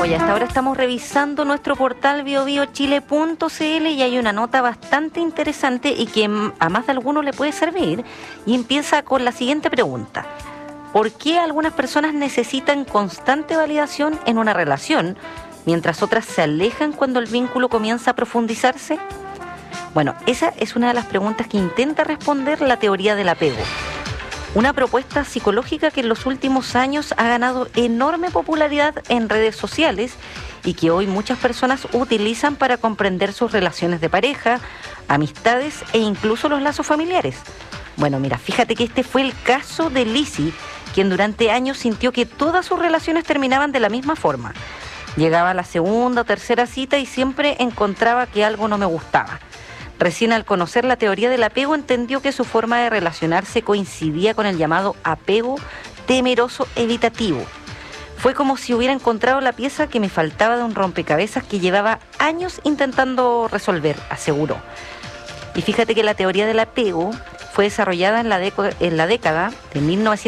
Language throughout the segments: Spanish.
Oye, hasta ahora estamos revisando nuestro portal biobiochile.cl y hay una nota bastante interesante y que a más de alguno le puede servir, y empieza con la siguiente pregunta. ¿Por qué algunas personas necesitan constante validación en una relación, mientras otras se alejan cuando el vínculo comienza a profundizarse? Bueno, esa es una de las preguntas que intenta responder la teoría del apego. Una propuesta psicológica que en los últimos años ha ganado enorme popularidad en redes sociales y que hoy muchas personas utilizan para comprender sus relaciones de pareja, amistades e incluso los lazos familiares. Bueno, mira, fíjate que este fue el caso de Lizzie, quien durante años sintió que todas sus relaciones terminaban de la misma forma. Llegaba a la segunda o tercera cita y siempre encontraba que algo no me gustaba. Recién al conocer la teoría del apego entendió que su forma de relacionarse coincidía con el llamado apego temeroso evitativo. Fue como si hubiera encontrado la pieza que me faltaba de un rompecabezas que llevaba años intentando resolver, aseguró. Y fíjate que la teoría del apego fue desarrollada en la década de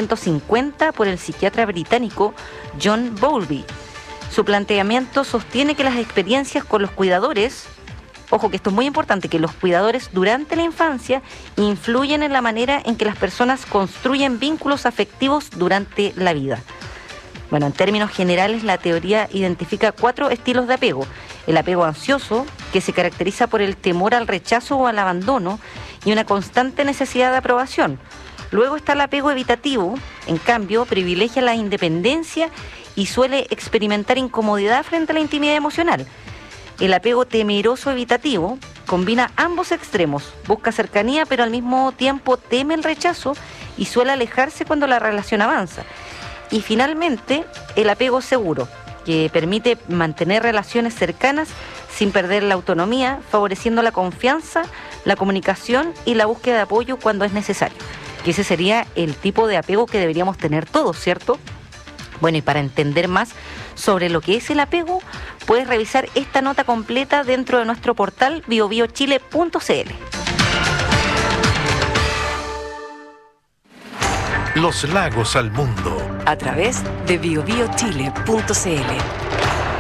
1950 por el psiquiatra británico John Bowlby. Su planteamiento sostiene que las experiencias con los cuidadores, ojo que esto es muy importante, que los cuidadores durante la infancia influyen en la manera en que las personas construyen vínculos afectivos durante la vida. Bueno, en términos generales, la teoría identifica 4 estilos de apego. El apego ansioso, que se caracteriza por el temor al rechazo o al abandono y una constante necesidad de aprobación. Luego está el apego evitativo, en cambio, privilegia la independencia y suele experimentar incomodidad frente a la intimidad emocional. El apego temeroso evitativo combina ambos extremos, busca cercanía pero al mismo tiempo teme el rechazo y suele alejarse cuando la relación avanza. Y finalmente, el apego seguro, que permite mantener relaciones cercanas sin perder la autonomía, favoreciendo la confianza, la comunicación y la búsqueda de apoyo cuando es necesario. Que ese sería el tipo de apego que deberíamos tener todos, ¿cierto? Bueno, y para entender más sobre lo que es el apego, puedes revisar esta nota completa dentro de nuestro portal biobiochile.cl. Los lagos al mundo a través de biobiochile.cl.